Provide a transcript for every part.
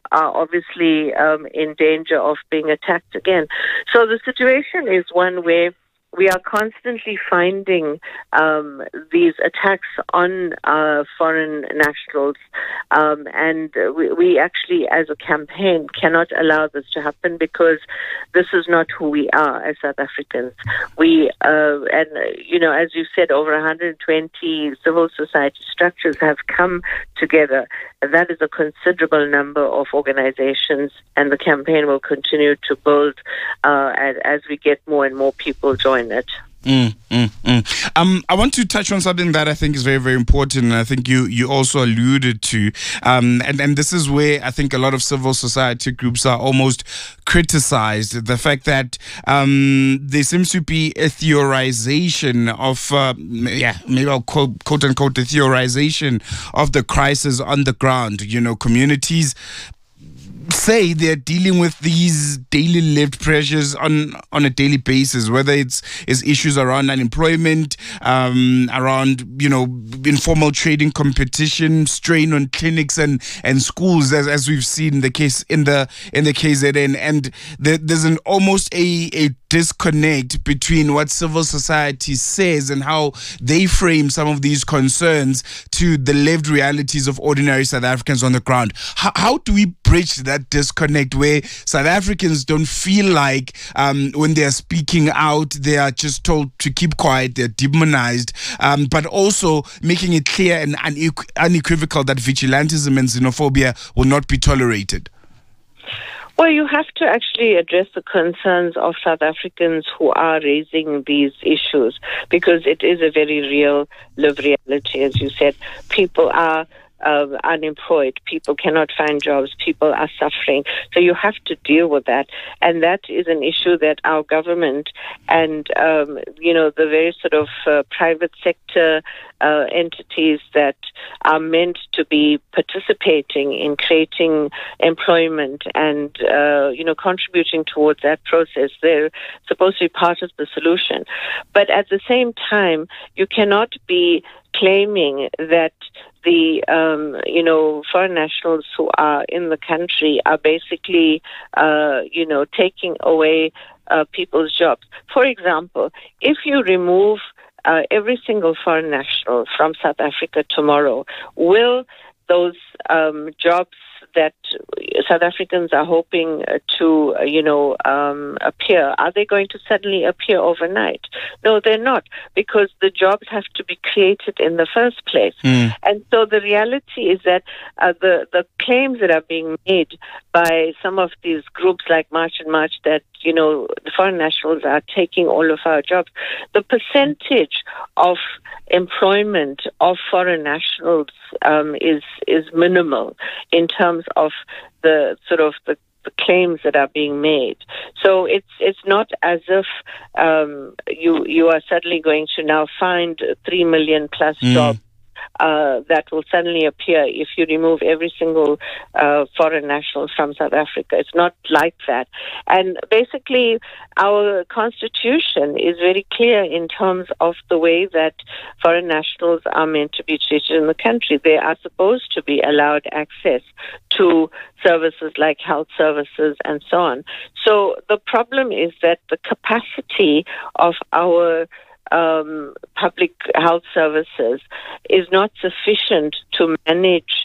are obviously in danger of being attacked again. So the situation is one where we are constantly finding these attacks on foreign nationals, and we actually, as a campaign, cannot allow this to happen because this is not who we are as South Africans. We, and you know, as you said, over 120 civil society structures have come together. That is a considerable number of organizations, and the campaign will continue to build as we get more and more people join it. I want to touch on something that I think is very, very important, and I think you also alluded to, and this is where I think a lot of civil society groups are almost criticized, the fact that there seems to be a theorization of, maybe I'll quote unquote, the theorization of the crisis on the ground. You know, communities say they're dealing with these daily lived pressures on a daily basis, whether it's issues around unemployment, around, you know, informal trading competition, strain on clinics and schools, as we've seen the case in the KZN, and there's an almost a disconnect between what civil society says and how they frame some of these concerns to the lived realities of ordinary South Africans on the ground. How do we bridge that disconnect where South Africans don't feel like when they're speaking out, they are just told to keep quiet, they're demonized, but also making it clear and unequivocal that vigilantism and xenophobia will not be tolerated? Well, you have to actually address the concerns of South Africans who are raising these issues, because it is a very real lived reality. As you said, people are unemployed, people cannot find jobs, people are suffering. So you have to deal with that. And that is an issue that our government and, the very sort of private sector entities that are meant to be participating in creating employment and, contributing towards that process, they're supposed to be part of the solution. But at the same time, you cannot be claiming that the foreign nationals who are in the country are basically taking away people's jobs. For example, if you remove every single foreign national from South Africa tomorrow, will those jobs that South Africans are hoping to, appear, are they going to suddenly appear overnight? No, they're not, because the jobs have to be created in the first place. And so the reality is that the claims that are being made by some of these groups like March and March that, the foreign nationals are taking all of our jobs, the percentage of employment of foreign nationals is minimal in terms of the sort of the claims that are being made. So it's not as if you are suddenly going to now find 3 million plus jobs that will suddenly appear if you remove every single foreign national from South Africa. It's not like that. And basically, our constitution is very clear in terms of the way that foreign nationals are meant to be treated in the country. They are supposed to be allowed access to services like health services and so on. So the problem is that the capacity of our public health services is not sufficient to manage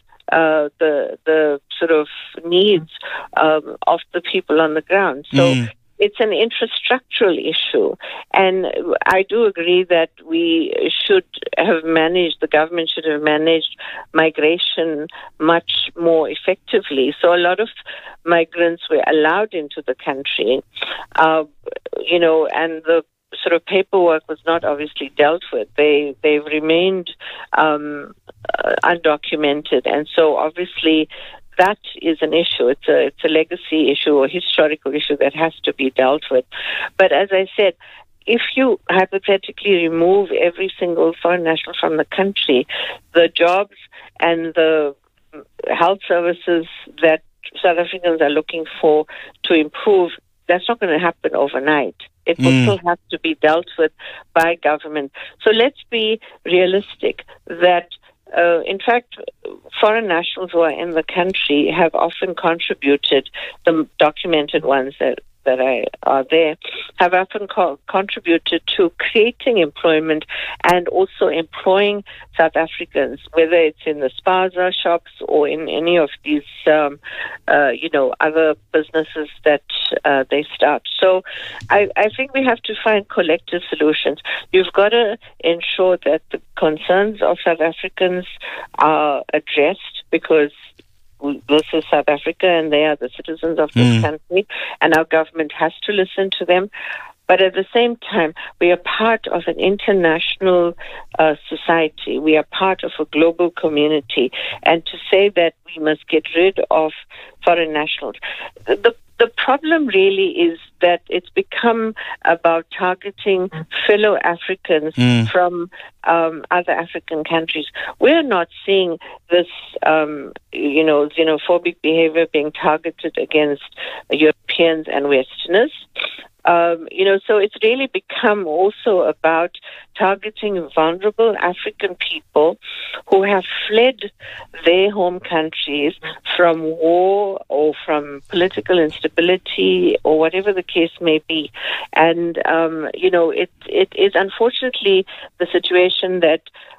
the sort of needs of the people on the ground. So it's an infrastructural issue. And I do agree that we should have managed, the government should have managed migration much more effectively. So a lot of migrants were allowed into the country, and the sort of paperwork was not obviously dealt with. They've remained undocumented, and so obviously that is an issue. It's a legacy issue or historical issue that has to be dealt with. But as I said, if you hypothetically remove every single foreign national from the country, the jobs and the health services that South Africans are looking for to improve, that's not going to happen overnight. It will still have to be dealt with by government. So let's be realistic that in fact, foreign nationals who are in the country have often contributed, the documented ones that are there, have often contributed to creating employment and also employing South Africans, whether it's in the spaza shops or in any of these, other businesses that they start. So I think we have to find collective solutions. You've got to ensure that the concerns of South Africans are addressed, because this is South Africa and they are the citizens of this country, and our government has to listen to them. But at the same time, we are part of an international society. We are part of a global community. And to say that we must get rid of foreign nationals, the problem really is that it's become about targeting fellow Africans from other African countries. We're not seeing this, xenophobic behavior being targeted against Europeans and Westerners. So it's really become also about targeting vulnerable African people who have fled their home countries from war or from political instability or whatever the case may be. And, it is unfortunately the situation that,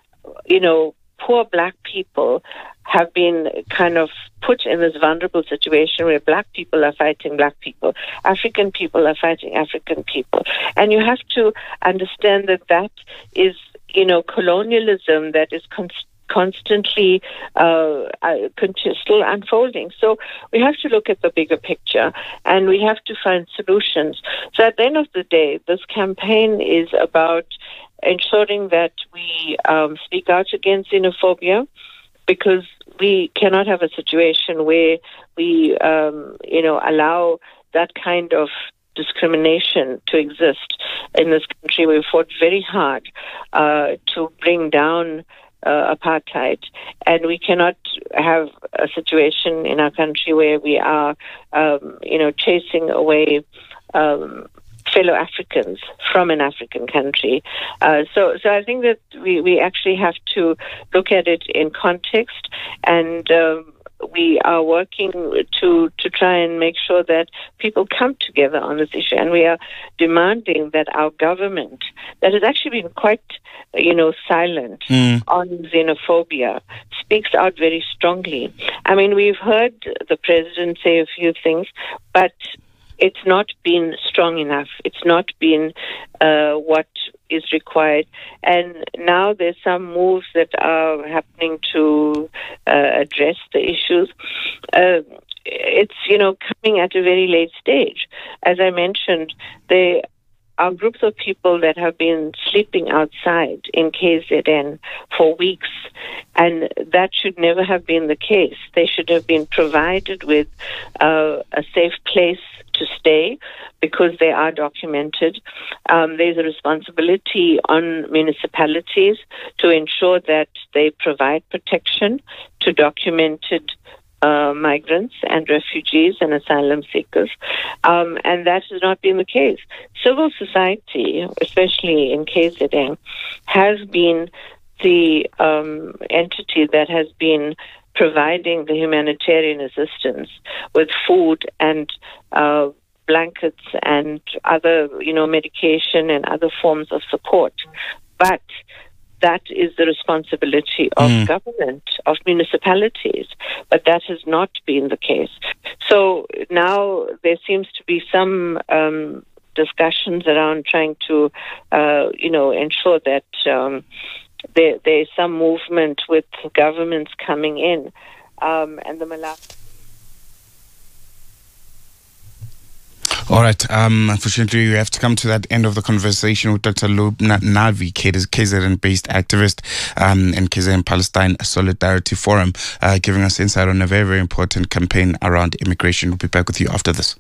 poor black people have been kind of put in this vulnerable situation where black people are fighting black people, African people are fighting African people. And you have to understand that is, colonialism that is constantly still unfolding. So we have to look at the bigger picture and we have to find solutions. So at the end of the day, this campaign is about ensuring that we speak out against xenophobia, because we cannot have a situation where we, allow that kind of discrimination to exist in this country. We fought very hard to bring down apartheid, and we cannot have a situation in our country where we are, chasing away fellow Africans from an African country. So I think that we actually have to look at it in context, and we are working to try and make sure that people come together on this issue, and we are demanding that our government, that has actually been quite, silent on xenophobia, speaks out very strongly. I mean, we've heard the president say a few things, but it's not been strong enough. It's not been what is required. And now there's some moves that are happening to address the issues. It's, coming at a very late stage. As I mentioned, there are groups of people that have been sleeping outside in KZN for weeks, and that should never have been the case. They should have been provided with a safe place to stay, because they are documented. There's a responsibility on municipalities to ensure that they provide protection to documented migrants and refugees and asylum seekers, and that has not been the case. Civil society, especially in KZN, has been the entity that has been providing the humanitarian assistance with food and blankets and other, medication and other forms of support. But that is the responsibility of government, of municipalities, but that has not been the case. So now there seems to be some discussions around trying to, ensure that there is some movement with governments coming in, and the Malawi. All right. Unfortunately, we have to come to that end of the conversation with Dr. Lubna Navi, KZN-based activist and KZN Palestine Solidarity Forum, giving us insight on a very, very important campaign around immigration. We'll be back with you after this.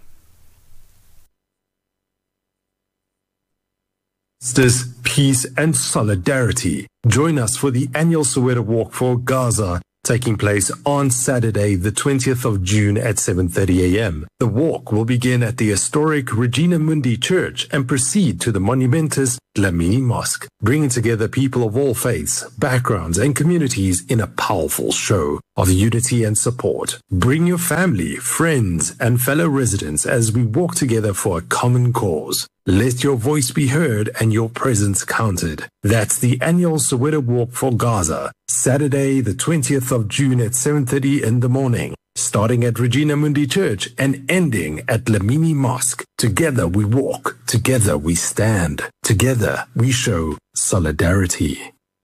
Justice, peace and solidarity. Join us for the annual Soweto Walk for Gaza, taking place on Saturday, the 20th of June at 7:30 a.m. The walk will begin at the historic Regina Mundi Church and proceed to the monumentous Dlamini Mosque, bringing together people of all faiths, backgrounds, and communities in a powerful show of unity and support. Bring your family, friends, and fellow residents as we walk together for a common cause. Let your voice be heard and your presence counted. That's the annual Soweto Walk for Gaza, Saturday, the 20th of June at 7:30 in the morning, starting at Regina Mundi Church and ending at Dlamini Mosque. Together we walk, together we stand, together we show solidarity.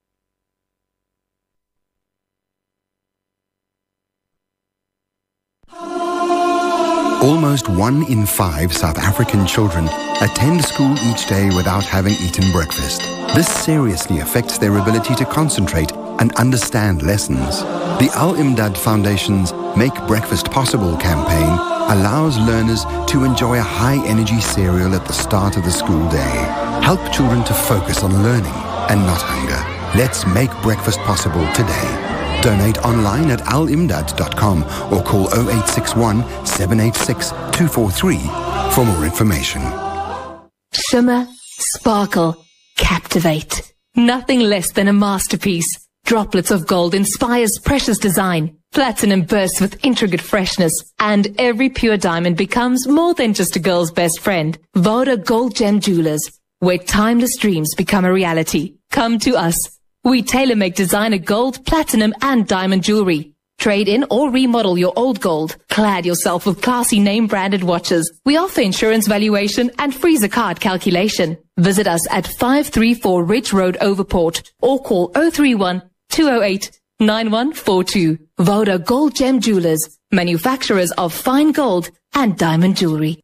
Almost 1 in 5 South African children attend school each day without having eaten breakfast. This seriously affects their ability to concentrate and understand lessons. The Al-Imdad Foundation's Make Breakfast Possible campaign allows learners to enjoy a high-energy cereal at the start of the school day. Help children to focus on learning and not hunger. Let's make breakfast possible today. Donate online at alimdad.com or call 0861 786 243 for more information. Shimmer, sparkle, captivate. Nothing less than a masterpiece. Droplets of gold inspires precious design. Platinum bursts with intricate freshness. And every pure diamond becomes more than just a girl's best friend. Voda Gold Gem Jewelers, where timeless dreams become a reality. Come to us. We tailor-make designer gold, platinum, and diamond jewelry. Trade in or remodel your old gold. Clad yourself with classy name-branded watches. We offer insurance valuation and freezer card calculation. Visit us at 534 Ridge Road, Overport, or call 031 208 9142. Voda Gold Gem Jewelers, manufacturers of fine gold and diamond jewelry.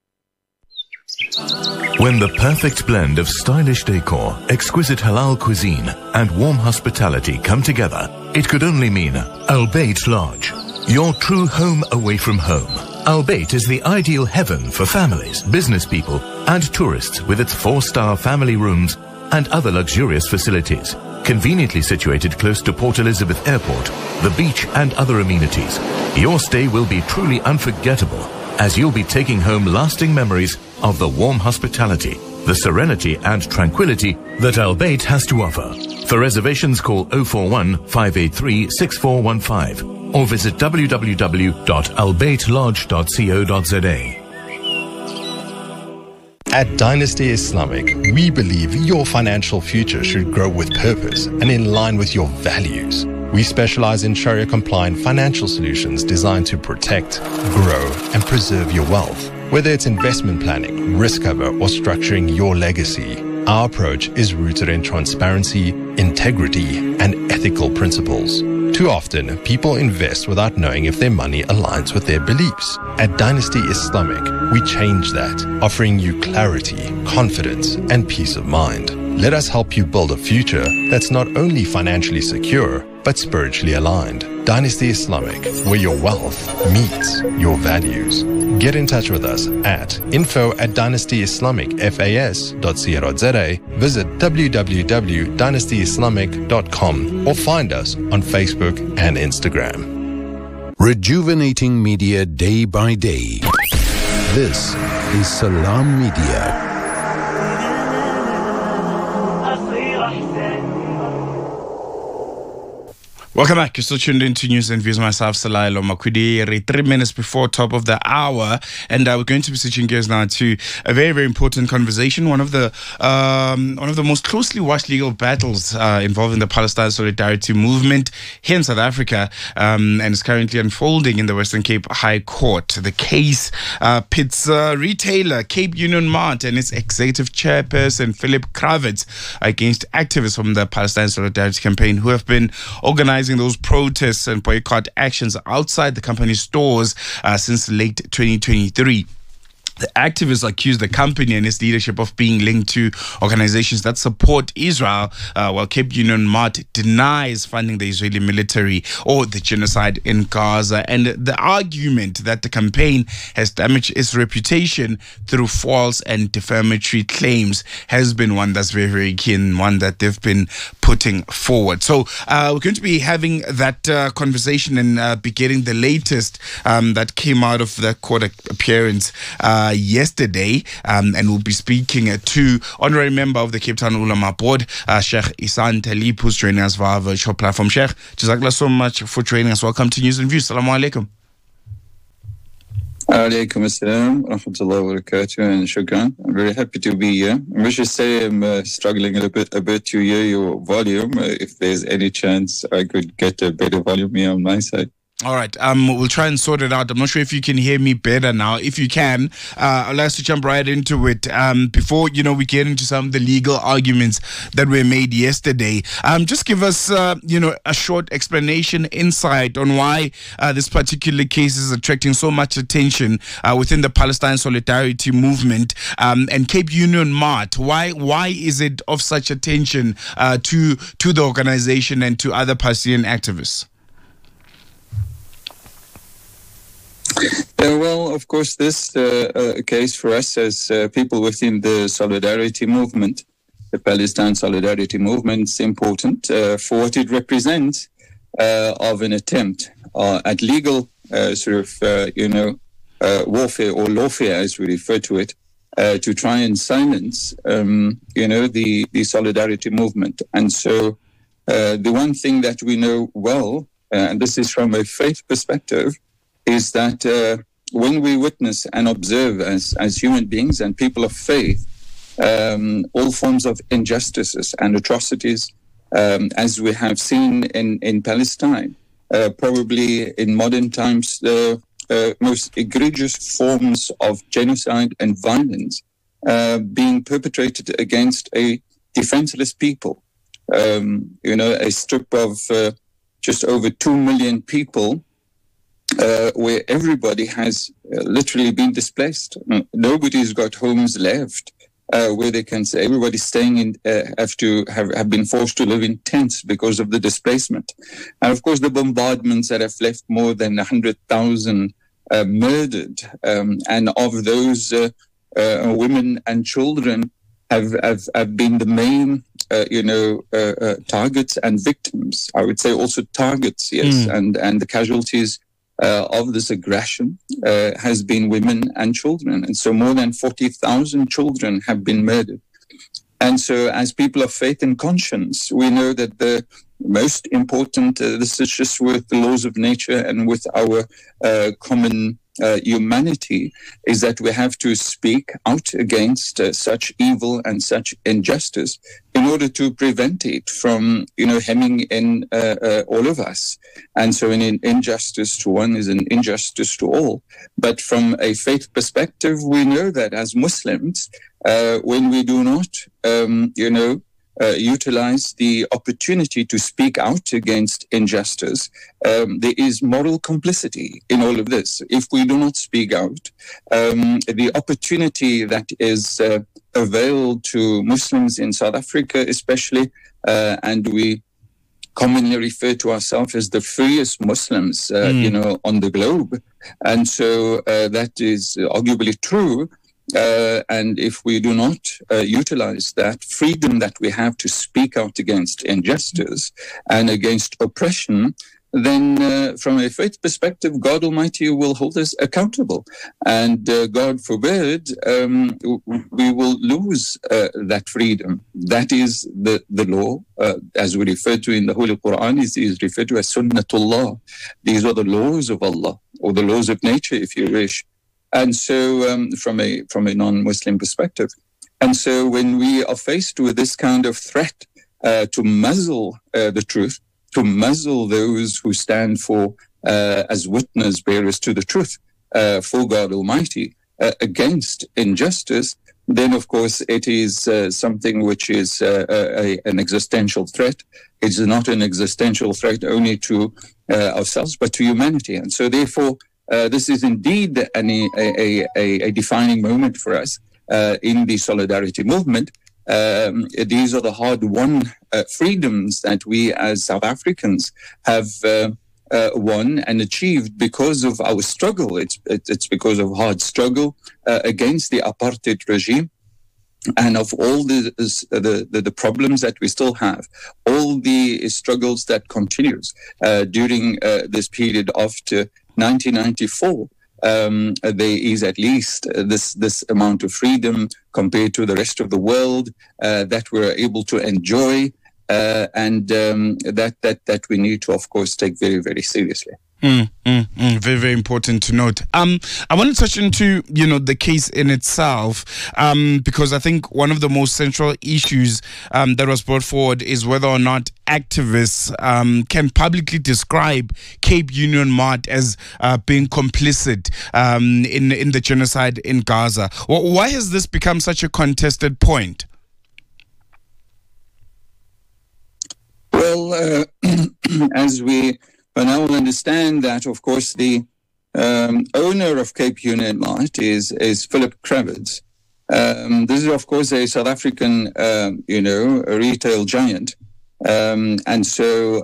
When the perfect blend of stylish decor, exquisite halal cuisine, and warm hospitality come together, it could only mean Al Bayt Lodge, your true home away from home. Al Bayt is the ideal heaven for families, business people, and tourists with its 4-star family rooms and other luxurious facilities. Conveniently situated close to Port Elizabeth Airport, the beach, and other amenities, your stay will be truly unforgettable, as you'll be taking home lasting memories of the warm hospitality, the serenity and tranquility that Al Bayt has to offer. For reservations, call 041 583 6415 or visit www.albaytlodge.co.za. At Dynasty Islamic, we believe your financial future should grow with purpose and in line with your values. We specialize in Sharia-compliant financial solutions designed to protect, grow, and preserve your wealth. Whether it's investment planning, risk cover, or structuring your legacy, our approach is rooted in transparency, integrity, and ethical principles. Too often, people invest without knowing if their money aligns with their beliefs. At Dynasty Islamic, we change that, offering you clarity, confidence, and peace of mind. Let us help you build a future that's not only financially secure, but spiritually aligned. Dynasty Islamic, where your wealth meets your values. Get in touch with us at info@dynastyislamicfas.co.za, visit www.dynastyislamic.com, or find us on Facebook and Instagram. Rejuvenating media day by day. This is Salam Media. Welcome back. You're still tuned into News and Views. Myself, Salailo Makwidi, 3 minutes before top of the hour, and we're going to be switching gears now to a very, very important conversation. One of the most closely watched legal battles involving the Palestine Solidarity Movement here in South Africa, and is currently unfolding in the Western Cape High Court. The case pits retailer Cape Union Mart and its executive chairperson Philip Kravitz against activists from the Palestine Solidarity Campaign who have been organizing those protests and boycott actions outside the company's stores since late 2023. The activists accuse the company and its leadership of being linked to organizations that support Israel, while Cape Union Mart denies funding the Israeli military or the genocide in Gaza. And the argument that the campaign has damaged its reputation through false and defamatory claims has been one that's very, very keen, one that they've been putting forward. So we're going to be having that conversation and be getting the latest that came out of the court appearance yesterday, and we'll be speaking to honorary member of the Cape Town Ulama Board, Sheikh Ihsan Talib, who's joining us via our virtual platform. Sheikh, Jazakallah so much for joining us. Welcome to News and Views. Assalamu alaikum. Alaikum assalam, rahmatullahi wa barakatuh, and shukran. I'm very happy to be here. I wish to say I'm struggling a bit to hear your volume. If there's any chance I could get a better volume here on my side. All right, we'll try and sort it out. I'm not sure if you can hear me better now. If you can, I'd like to jump right into it. Before, we get into some of the legal arguments that were made yesterday, just give us, a short explanation, insight on why this particular case is attracting so much attention within the Palestine Solidarity Movement and Cape Union Mart. Why is it of such attention to the organization and to other Palestinian activists? Well, of course, this case for us as people within the Solidarity Movement, the Palestine Solidarity Movement, is important for what it represents of an attempt at legal warfare or lawfare, as we refer to it, to try and silence, the Solidarity Movement. And so the one thing that we know well, and this is from a faith perspective, is that when we witness and observe as human beings and people of faith, all forms of injustices and atrocities, as we have seen in Palestine, probably in modern times, the most egregious forms of genocide and violence being perpetrated against a defenseless people. A strip of just over 2 million people, where everybody has literally been displaced. Nobody's got homes left where they can say everybody's staying in, have been forced to live in tents because of the displacement. And of course, the bombardments that have left more than 100,000 murdered, and of those women and children have been the main targets and victims. I would say also targets, yes, and the casualties of this aggression has been women and children. And so more than 40,000 children have been murdered. And so as people of faith and conscience, we know that the most important, this is just with the laws of nature and with our common humanity, is that we have to speak out against such evil and such injustice in order to prevent it from, hemming in all of us. And so an injustice to one is an injustice to all. But from a faith perspective, we know that as Muslims, when we do not, utilize the opportunity to speak out against injustice, there is moral complicity in all of this. If we do not speak out, the opportunity that is availed to Muslims in South Africa especially, and we commonly refer to ourselves as the freest Muslims, on the globe. And so that is arguably true. And if we do not utilize that freedom that we have to speak out against injustice and against oppression, then from a faith perspective, God Almighty will hold us accountable. And God forbid, we will lose that freedom. That is the law, as we refer to in the Holy Quran, is referred to as Sunnatullah. These are the laws of Allah, or the laws of nature, if you wish. And so from a non-Muslim perspective. And so when we are faced with this kind of threat to muzzle the truth, to muzzle those who stand for as witness bearers to the truth for God Almighty against injustice, then of course it is something which is an existential threat. It's not an existential threat only to ourselves, but to humanity. And so therefore, this is indeed a defining moment for us in the Solidarity Movement. These are the hard-won freedoms that we as South Africans have won and achieved because of our struggle. It's because of hard struggle against the apartheid regime. and of all the problems that we still have, all the struggles that continues during this period after 1994, there is at least this amount of freedom compared to the rest of the world that we're able to enjoy, and that we need to, of course, take very, very seriously. Very, very important to note. I want to touch into, the case in itself, because I think one of the most central issues that was brought forward is whether or not activists can publicly describe Cape Union Mart as being complicit in the genocide in Gaza. Why has this become such a contested point? Well, as we now understand that, of course, the owner of Cape Union Mart is Philip Kravitz. This is, of course, a South African, a retail giant. And so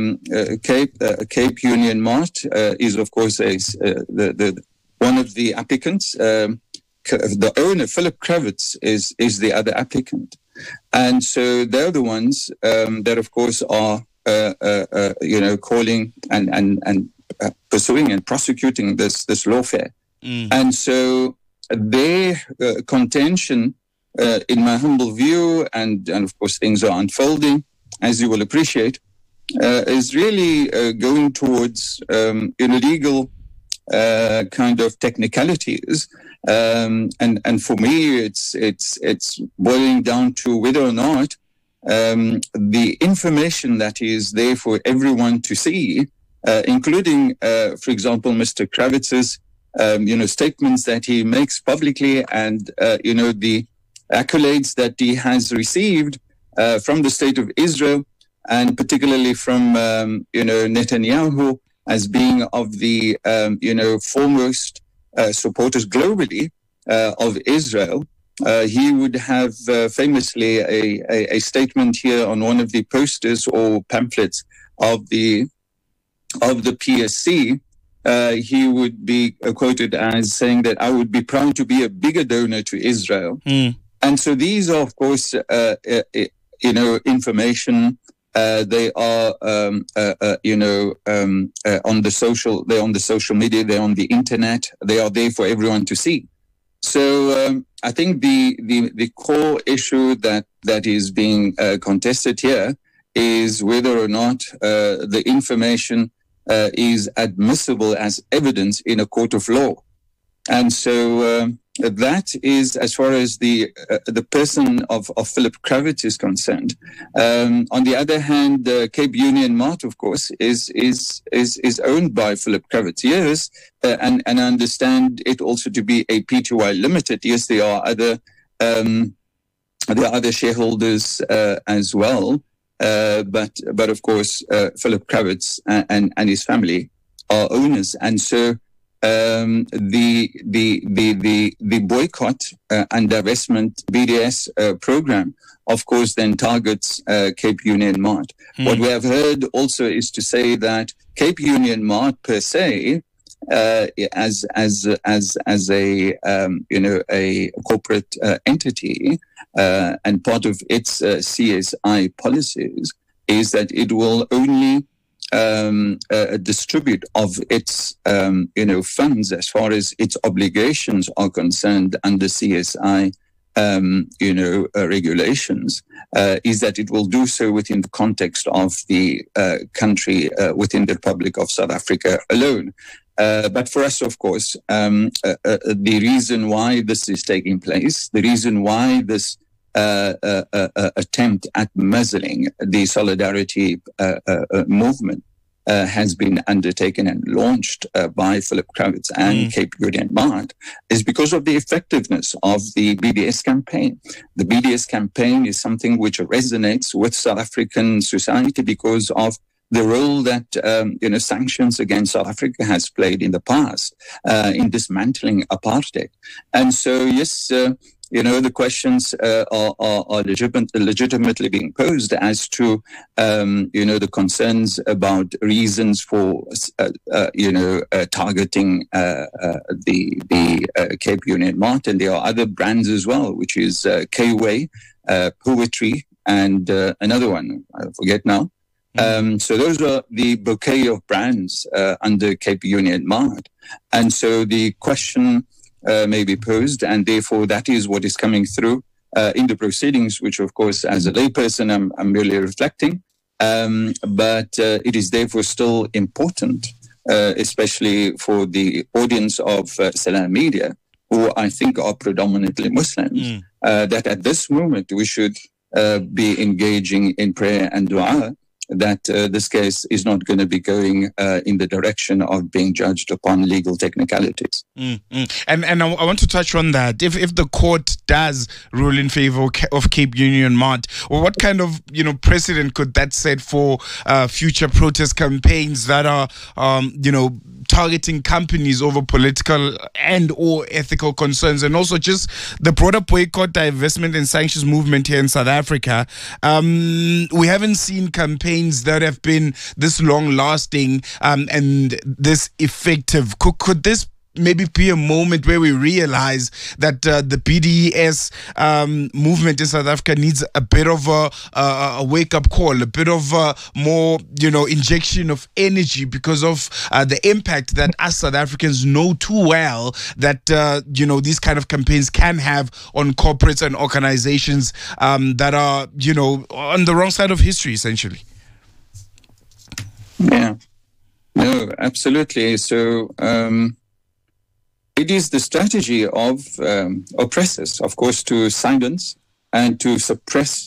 Cape Union Mart is, of course, one of the applicants. The owner, Philip Kravitz, is the other applicant. And so they're the ones that, of course, are calling and pursuing and prosecuting this lawfare. And so their contention, in my humble view, and of course things are unfolding, as you will appreciate, is really going towards illegal kind of technicalities. And for me, it's boiling down to whether or not the information that is there for everyone to see, including, for example, Mr. Kravitz's, statements that he makes publicly, and the accolades that he has received from the state of Israel, and particularly from Netanyahu as being of the foremost supporters globally of Israel. He would have famously a statement here on one of the posters or pamphlets of the PSC. He would be quoted as saying that I would be proud to be a bigger donor to Israel. And so these are, of course, information. They are, on the social media, they're on the internet. They are there for everyone to see. So I think the core issue that is being contested here is whether or not the information is admissible as evidence in a court of law. And so that is as far as the person of Philip Kravitz is concerned. On the other hand, Cape Union Mart, of course, is owned by Philip Kravitz. Yes, and I understand it also to be a Pty Limited. Yes, there are other shareholders as well. But of course, Philip Kravitz and his family are owners, and so the boycott and divestment BDS program, of course, then targets Cape Union Mart. What we have heard also is to say that Cape Union Mart per se, as a a corporate entity, and part of its CSI policies is that it will only distribute of its funds as far as its obligations are concerned under CSI regulations, is that it will do so within the context of the country, within the Republic of South Africa alone. But for us, of course, the reason why this is taking place, the reason why this attempt at muzzling the solidarity movement has been undertaken and launched by Philip Kravitz and Cape Union Mart is because of the effectiveness of the BDS campaign. The BDS campaign is something which resonates with South African society because of the role that sanctions against South Africa has played in the past in dismantling apartheid. And so, yes, the questions are legitimately being posed as to, the concerns about reasons for, targeting the Cape Union Mart. And there are other brands as well, which is K-Way, Poetry, and another one, I forget now. So those are the bouquet of brands under Cape Union Mart. And so the question may be posed, and therefore that is what is coming through in the proceedings, which of course, as a layperson, I'm merely reflecting. But it is therefore still important, especially for the audience of Salam Media, who I think are predominantly Muslims, that at this moment we should be engaging in prayer and dua, that this case is not going to be going in the direction of being judged upon legal technicalities. And I want to touch on that. If the court does rule in favor of Cape Union Mart, well, what kind of precedent could that set for future protest campaigns that are targeting companies over political and or ethical concerns, and also just the broader boycott, divestment and sanctions movement here in South Africa? We haven't seen campaigns that have been this long lasting and this effective. Could this maybe be a moment where we realize that the BDS movement in South Africa needs a bit of a wake-up call, a bit of more, injection of energy because of the impact that us South Africans know too well that, these kind of campaigns can have on corporates and organizations that are, on the wrong side of history, essentially? Yeah. No, absolutely. So, it is the strategy of oppressors, of course, to silence and to suppress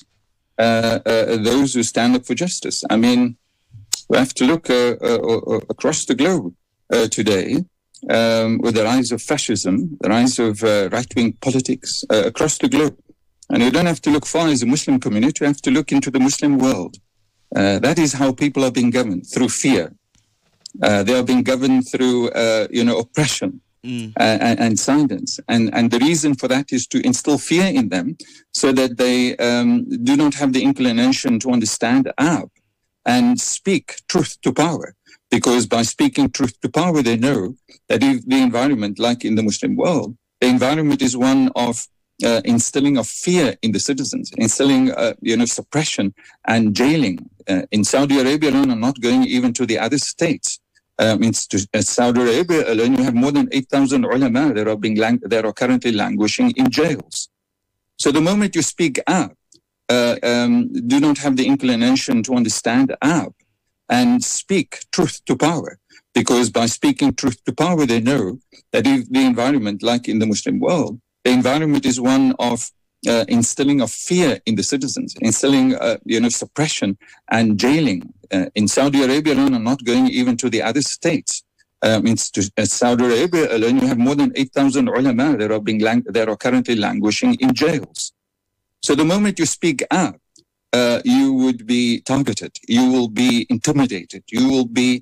those who stand up for justice. I mean, we have to look across the globe today with the rise of fascism, the rise of right-wing politics across the globe. And you don't have to look far as a Muslim community, you have to look into the Muslim world. That is how people are being governed, through fear. They are being governed through, oppression. And silence. And the reason for that is to instill fear in them so that they do not have the inclination to understand up and speak truth to power. Because by speaking truth to power, they know that if the environment, like in the Muslim world, the environment is one of instilling of fear in the citizens, instilling, suppression and jailing. In Saudi Arabia alone, I'm not going even to the other states. In Saudi Arabia alone, you have more than 8,000 ulama that are currently languishing in jails. So the moment you speak up, do not have the inclination to understand up and speak truth to power. Because by speaking truth to power, they know that if the environment, like in the Muslim world, the environment is one of instilling of fear in the citizens, instilling, suppression and jailing. In Saudi Arabia alone, I'm not going even to the other states. In Saudi Arabia alone, you have more than 8,000 ulama that are currently languishing in jails. So the moment you speak up, you would be targeted. You will be intimidated. You will be,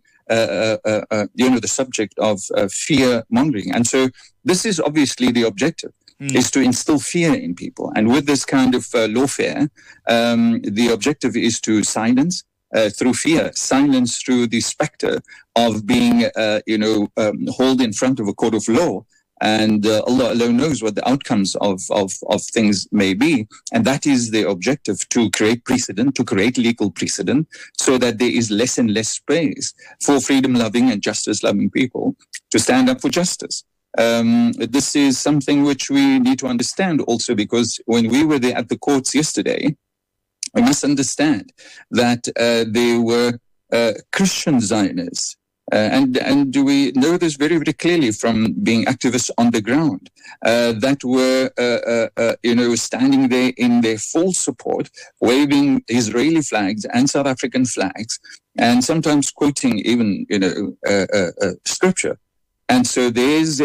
the subject of fear mongering. And so this is obviously the objective. Is to instill fear in people. And with this kind of lawfare, the objective is to silence through fear, silence through the specter of being, hauled in front of a court of law. And Allah alone knows what the outcomes of things may be. And that is the objective, to create precedent, to create legal precedent, so that there is less and less space for freedom-loving and justice-loving people to stand up for justice. This is something which we need to understand also, because when we were there at the courts yesterday, we must understand that there were Christian Zionists. And we know this very, very clearly from being activists on the ground, that were, standing there in their full support, waving Israeli flags and South African flags, and sometimes quoting even, scripture. And so there is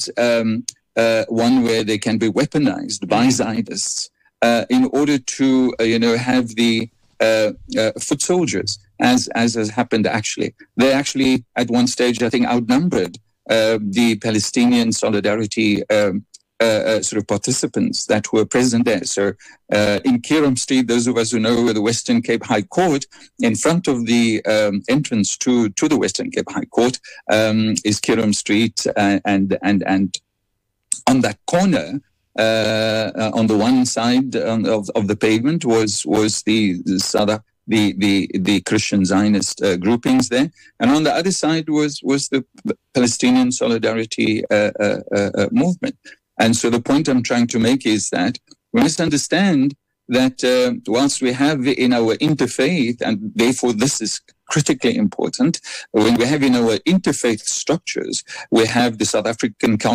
one where they can be weaponized by Zionists in order to, have the foot soldiers, as has happened actually. They actually, at one stage, I think, outnumbered the Palestinian Solidarity sort of participants that were present there. So in Kierum Street, those of us who know the Western Cape High Court, in front of the entrance to the Western Cape High Court is Kierum Street, and on that corner, on the one side of the pavement was the Christian Zionist groupings there, and on the other side was the Palestinian Solidarity movement. And so the point I'm trying to make is that we must understand that whilst we have in our interfaith, and therefore this is critically important, when we have in our interfaith structures, we have the South African Council